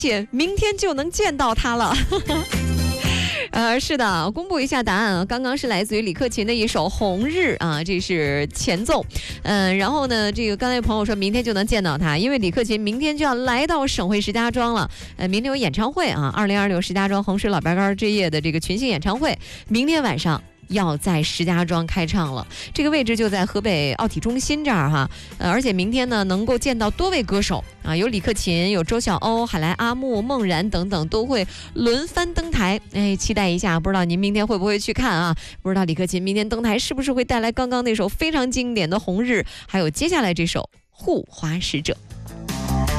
且明天就能见到他了。是的，公布一下答案啊，刚刚是来自于李克勤的一首《红日》啊，这是前奏。然后呢，这个刚才有朋友说明天就能见到他，因为李克勤明天就要来到省会石家庄了。明天有演唱会啊，2026石家庄衡水老白干之夜的这个群星演唱会，明天晚上要在石家庄开唱了，这个位置就在河北奥体中心这儿哈。而且明天呢能够见到多位歌手啊，有李克勤，有周晓鸥、海来阿木、孟然等等都会轮番登台，期待一下，不知道您明天会不会去看啊？不知道李克勤明天登台是不是会带来刚刚那首非常经典的《红日》，还有接下来这首《护花使者》。